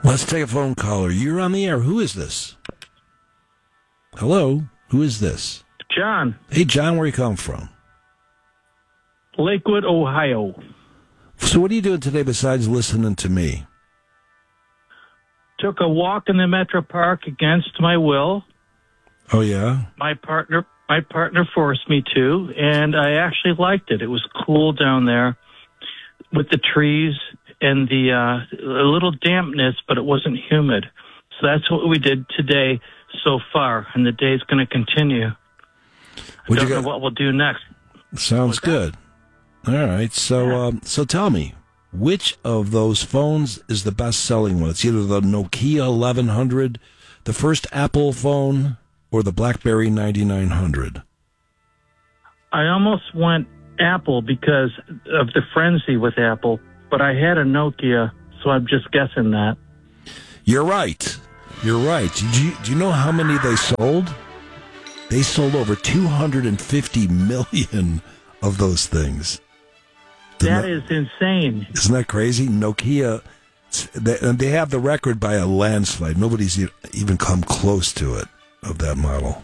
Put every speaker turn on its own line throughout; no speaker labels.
Let's take a phone caller. You're on the air. Who is this? Hello? Who is this?
John,
Hey, John, where you come from?
Lakewood, Ohio.
So what are you doing today besides listening to me?
Took a walk in the Metro Park against my will.
Oh, yeah?
My partner forced me to, and I actually liked it. It was cool down there with the trees and the a little dampness, but it wasn't humid. So that's what we did today so far, and the day's going to continue. I don't know what we'll do next.
Sounds good. All right. So, so tell me, which of those phones is the best-selling one? It's either the Nokia 1100, the first Apple phone, or the BlackBerry 9900.
I almost went Apple because of the frenzy with Apple, but I had a Nokia, so I'm just guessing that.
You're right. You're right. Do you know how many they sold? They sold over 250 million of those things.
That is insane.
Isn't that crazy? Nokia, they have the record by a landslide. Nobody's even come close to it, of that model.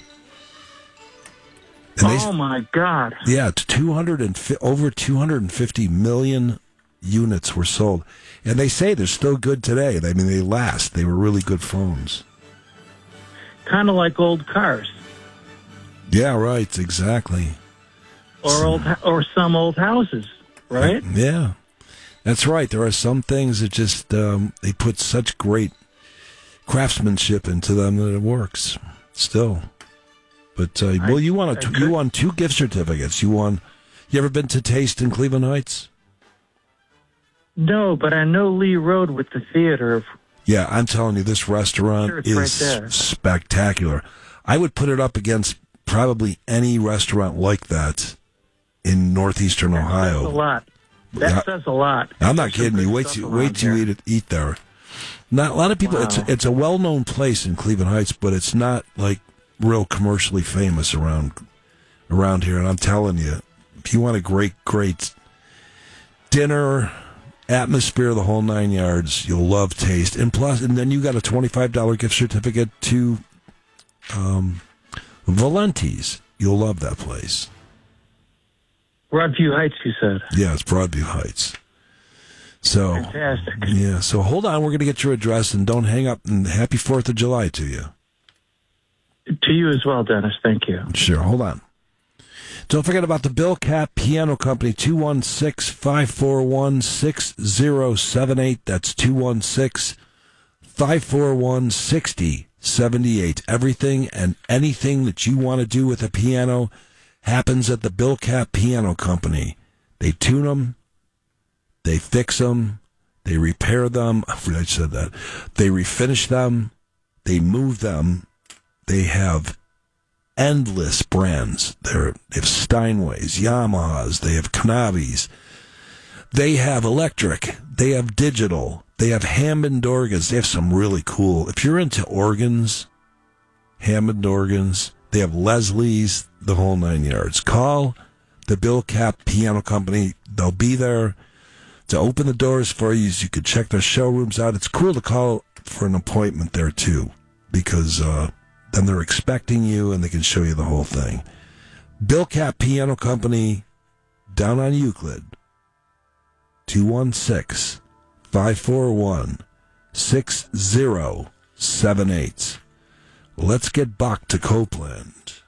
And
my God.
Yeah, over 250 million units were sold. And they say they're still good today. I mean, they last. They were really good phones.
Kind of like old cars.
Yeah, right, exactly.
Or some old houses, right?
Yeah, that's right. There are some things that just, they put such great craftsmanship into them that it works still. But, you won 2 gift certificates. You ever been to Taste in Cleveland Heights?
No, but I know Lee Road with the theater.
Yeah, I'm telling you, this restaurant is
right
spectacular. I would put it up against probably any restaurant like that in northeastern Ohio.
That's a lot. That says a lot.
I'm not kidding you. Wait till you eat there. Not a lot of people. Wow. It's a well-known place in Cleveland Heights, but it's not like real commercially famous around here. And I'm telling you, if you want a great dinner, atmosphere, the whole 9 yards, you'll love Taste. And then you got a $25 gift certificate to Valenti's. You'll love that place.
Broadview Heights, you said?
Yeah, it's Broadview Heights. So,
fantastic.
Yeah, so hold on. We're going to get your address, and don't hang up. And happy 4th of July to you.
To you as well, Dennis. Thank you.
Sure. Hold on. Don't forget about the Bill Kapp Piano Company, 216-541-6078. That's 216-541-6078. Everything and anything that you want to do with a piano happens at the Bill Kapp Piano Company. They tune them, they fix them, they repair them. I forgot I said that. They refinish them, they move them. They have endless brands. They have Steinways, Yamahas, they have Kanabis, they have electric, they have digital, they have Hammond organs. They have some really cool, if you're into organs, Hammond organs, they have Leslie's, the whole 9 yards. Call the Bill Kapp Piano Company. They'll be there to open the doors for you so you can check their showrooms out. It's cool to call for an appointment there too, because then they're expecting you and they can show you the whole thing. Bill Kapp Piano Company, down on Euclid, 216-541-6078. Let's get back to Copeland.